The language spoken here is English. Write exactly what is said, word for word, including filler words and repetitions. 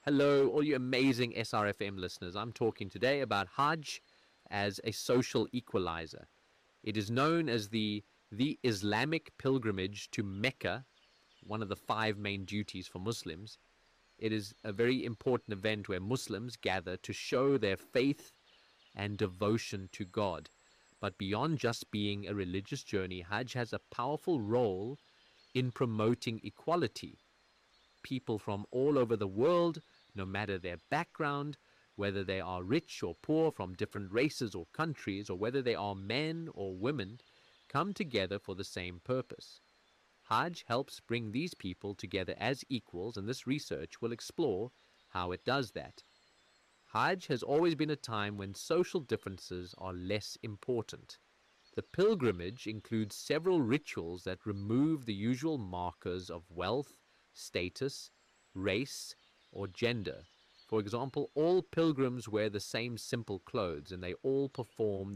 Hello, all you amazing S R F M listeners. I'm talking today about Hajj as a social equalizer. It is known as the, the Islamic pilgrimage to Mecca, one of the five main duties for Muslims. It is a very important event where Muslims gather to show their faith and devotion to God. But beyond just being a religious journey, Hajj has a powerful role in promoting equality. People from all over the world, no matter their background, whether they are rich or poor, from different races or countries, or whether they are men or women, come together for the same purpose. Hajj helps bring these people together as equals, and this research will explore how it does that. Hajj has always been a time when social differences are less important. The pilgrimage includes several rituals that remove the usual markers of wealth, status, race, or gender. For example, all pilgrims wear the same simple clothes and they all perform